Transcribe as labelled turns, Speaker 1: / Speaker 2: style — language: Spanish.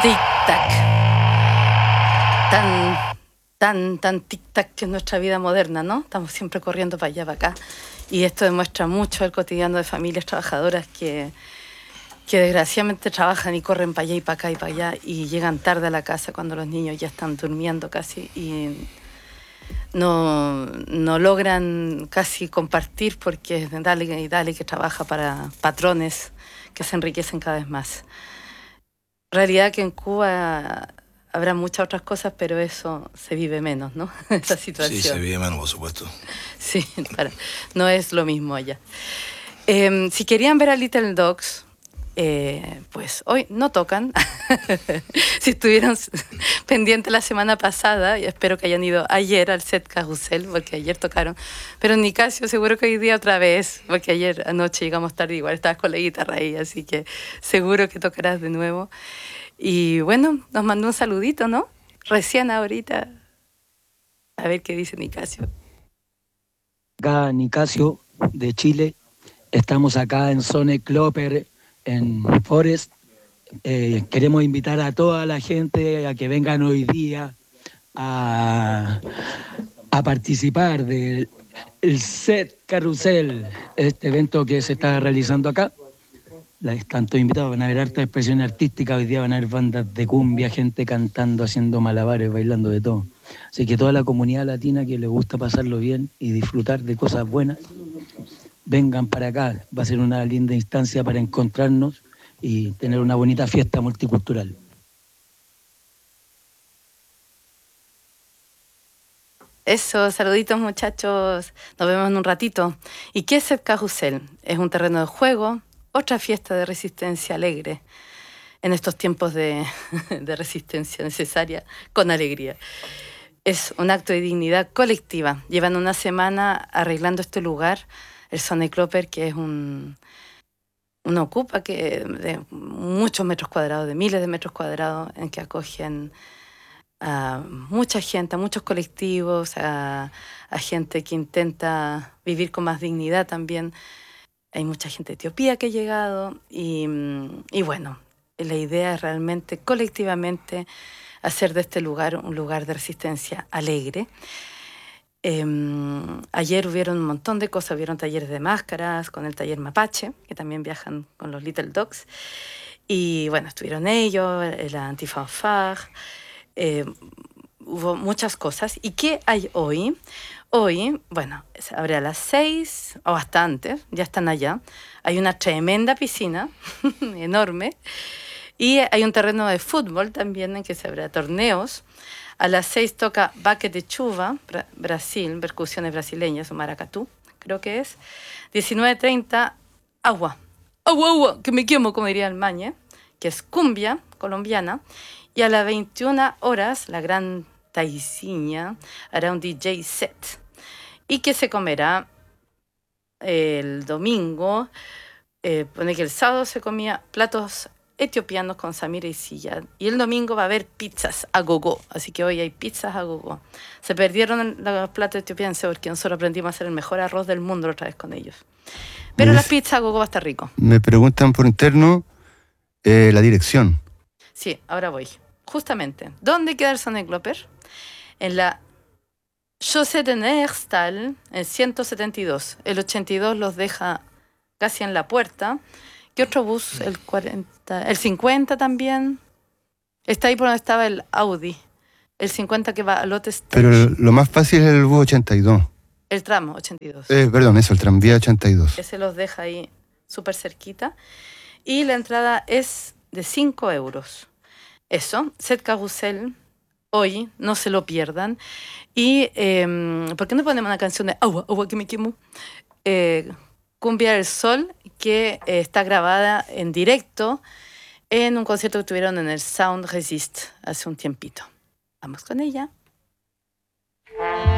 Speaker 1: Tic-tac. Tan tic-tac que es nuestra vida moderna, ¿no? Estamos siempre corriendo para allá, para acá. Y esto demuestra mucho el cotidiano de familias trabajadoras que desgraciadamente trabajan y corren para allá y para acá y para allá y llegan tarde a la casa cuando los niños ya están durmiendo casi y no logran casi compartir porque es dale y dale que trabaja para patrones que se enriquecen cada vez más. Realidad que en Cuba habrá muchas otras cosas, pero eso se vive menos, ¿no? Esa situación.
Speaker 2: Sí, se vive menos, por supuesto.
Speaker 1: Sí, no es lo mismo allá. Si querían ver a Little Dogs, pues hoy no tocan. Si estuvieron pendientes la semana pasada, y espero que hayan ido ayer al set Carrusel, porque ayer tocaron. Pero Nicasio, seguro que hoy día otra vez, porque ayer anoche llegamos tarde, igual estabas con la guitarra ahí, así que seguro que tocarás de nuevo. Y bueno, nos mandó un saludito, ¿no? Recién ahorita. A ver qué dice Nicasio.
Speaker 3: Acá Nicasio de Chile, estamos acá en Sonic Cloper, en Forest. Queremos invitar a toda la gente a que vengan hoy día a participar del set Carrusel, este evento que se está realizando acá. Están todos invitados, van a haber harta expresión artística, hoy día van a haber bandas de cumbia, gente cantando, haciendo malabares, bailando de todo. Así que toda la comunidad latina que le gusta pasarlo bien y disfrutar de cosas buenas, vengan para acá. Va a ser una linda instancia para encontrarnos y tener una bonita fiesta multicultural.
Speaker 1: Eso, saluditos muchachos, nos vemos en un ratito. ¿Y qué es el Carrusel? Es un terreno de juego, otra fiesta de resistencia alegre en estos tiempos de resistencia necesaria con alegría. Es un acto de dignidad colectiva. Llevan una semana arreglando este lugar, el Sonic Cloper, que es un ocupa de muchos metros cuadrados, de miles de metros cuadrados, en que acogen a mucha gente, a muchos colectivos, a gente que intenta vivir con más dignidad también. Hay mucha gente de Etiopía que ha llegado y bueno, la idea es realmente colectivamente hacer de este lugar un lugar de resistencia alegre. Ayer hubieron un montón de cosas, hubieron talleres de máscaras con el taller Mapache, que también viajan con los Little Dogs. Y bueno, estuvieron ellos, la Antifanfare, hubo muchas cosas. ¿Y qué hay hoy? Hoy, bueno, se abre a las 6 o hasta antes, ya están allá. Hay una tremenda piscina, enorme, y hay un terreno de fútbol también en que se abre torneos. A las 6 toca Baque de Chuva, Brasil, percusiones brasileñas o maracatú, creo que es. 19:30, agua, que me quemo, como diría el Mañe, que es cumbia colombiana. Y a las 21 horas, la gran Taiciña hará un DJ set. ¿Y que se comerá el domingo? Pone que el sábado se comía platos etiopianos con samira y silla. Y el domingo va a haber pizzas a gogo. Así que hoy hay pizzas a gogo. Se perdieron los platos etiopianos porque nosotros aprendimos a hacer el mejor arroz del mundo otra vez con ellos. Pero la pizza a gogo va a estar rico.
Speaker 4: Me preguntan por interno la dirección.
Speaker 1: Sí, ahora voy. Justamente, ¿dónde queda el Sonic Cloper? En la Chaussée de Nerstal, el 172. El 82 los deja casi en la puerta. ¿Qué otro bus? El 40, el 50 también. Está ahí por donde estaba el Audi. El 50 que va al Lotte Station.
Speaker 4: Pero lo más fácil es el bus 82.
Speaker 1: El tramo 82.
Speaker 4: Perdón, eso, el tranvía 82.
Speaker 1: Ese los deja ahí súper cerquita. Y la entrada es de 5 euros. Eso, Set Carrusel, hoy, no se lo pierdan. Y, ¿por qué no ponemos una canción de agua que me quemo? Cumbia del Sol, que está grabada en directo en un concierto que tuvieron en el Sound Resist hace un tiempito. Vamos con ella.